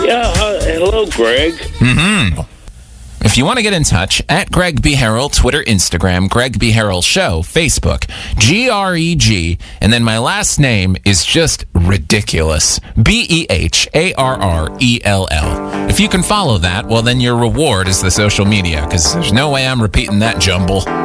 Yeah, hello, Greg. If you want to get in touch, at Greg B. Harrell, Twitter, Instagram, Greg B. Harrell Show, Facebook, GREG, and then my last name is just ridiculous. BEHARRELL. If you can follow that, well, then your reward is the social media, because there's no way I'm repeating that jumble.